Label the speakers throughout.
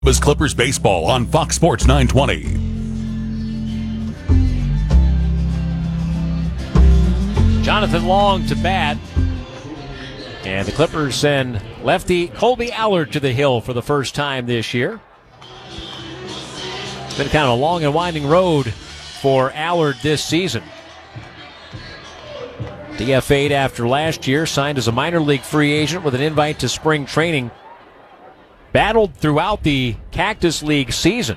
Speaker 1: Clippers baseball on Fox Sports 920.
Speaker 2: Jonathan Long to bat. And the Clippers send lefty Colby Allard to the hill for the first time this year. It's been kind of a long and winding road for Allard this season. DFA'd after last year, signed as a minor league free agent with an invite to spring training. Battled throughout the Cactus League season.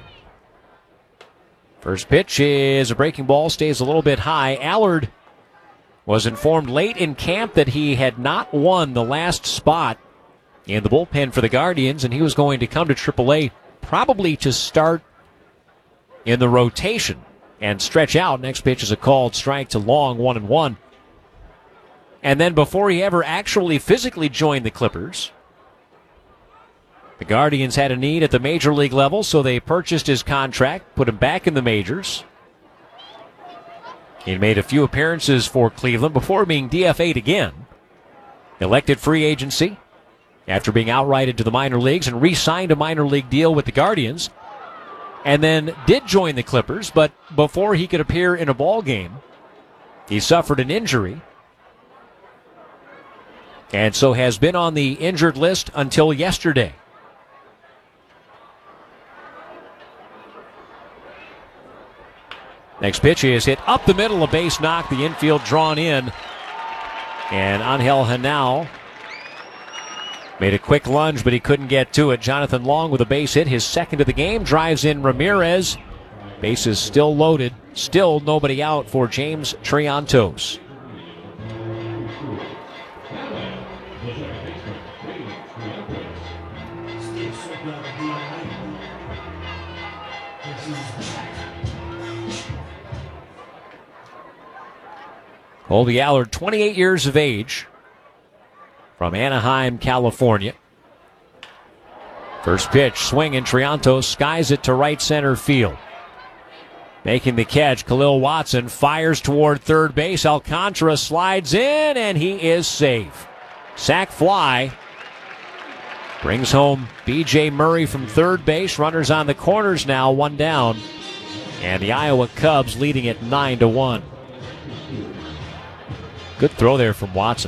Speaker 2: First pitch is a breaking ball, stays a little bit high. Allard was informed late in camp that he had not won the last spot in the bullpen for the Guardians, and he was going to come to AAA probably to start in the rotation and stretch out. Next pitch is a called strike to Long, 1-1. And then before he ever actually physically joined the Clippers, the Guardians had a need at the major league level, so they purchased his contract, put him back in the majors. He made a few appearances for Cleveland before being DFA'd again. Elected free agency after being outrighted to the minor leagues and re-signed a minor league deal with the Guardians. And then did join the Clippers, but before he could appear in a ball game, he suffered an injury. And so has been on the injured list until yesterday. Next pitch is hit up the middle, a base knock, the infield drawn in. And Angel Henao made a quick lunge, but he couldn't get to it. Jonathan Long with a base hit, his second of the game, drives in Ramirez. Bases still loaded, still nobody out for James Triantos. Colby Allard, 28 years of age, from Anaheim, California. First pitch, swing, and Triantos skies it to right center field. Making the catch, Khalil Watson fires toward third base. Alcantara slides in, and he is safe. Sac fly. Brings home B.J. Murray from third base. Runners on the corners now, one down. And the Iowa Cubs leading it 9-1. Good throw there from Watson.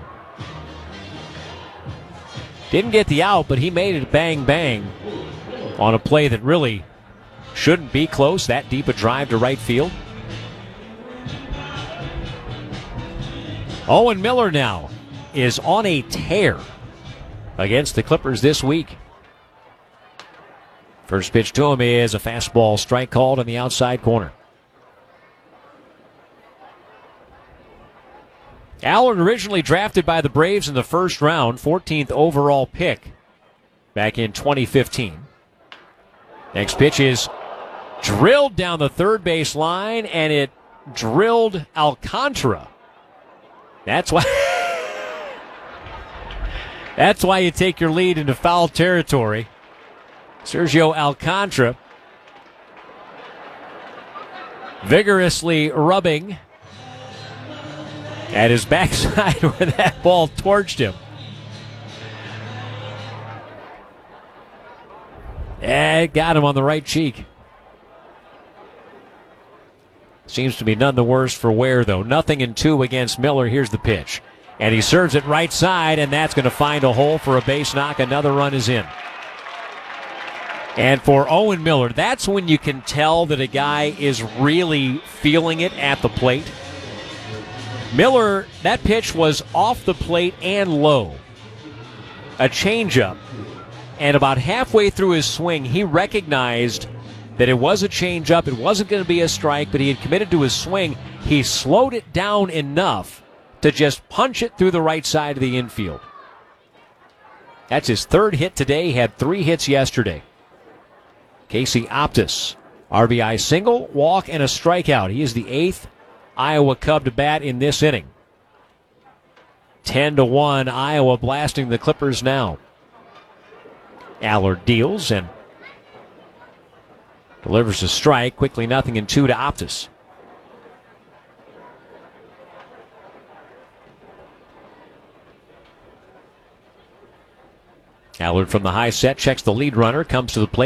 Speaker 2: Didn't get the out, but he made it bang-bang on a play that really shouldn't be close. That deep a drive to right field. Owen Miller now is on a tear against the Clippers this week. First pitch to him is a fastball strike called on the outside corner. Allard originally drafted by the Braves in the first round, 14th overall pick back in 2015. Next pitch is drilled down the third base line, and it drilled Alcantara. That's why that's why you take your lead into foul territory. Sergio Alcantara vigorously rubbing at his backside where that ball torched him. It got him on the right cheek. Seems to be none the worse for wear, though. 0-2 against Miller. Here's the pitch. And he serves it right side, and that's going to find a hole for a base knock. Another run is in. And for Owen Miller, that's when you can tell that a guy is really feeling it at the plate. Miller, that pitch was off the plate and low. A changeup. And about halfway through his swing, he recognized that it was a changeup. It wasn't going to be a strike, but he had committed to his swing. He slowed it down enough to just punch it through the right side of the infield. That's his third hit today. He had 3 hits yesterday. Casey Optis, RBI single, walk, and a strikeout. He is the 8th Iowa Cub to bat in this inning. 10-1, Iowa blasting the Clippers now. Allard deals and delivers a strike. Quickly 0-2 to Optis. Allard from the high set checks the lead runner, comes to the plate.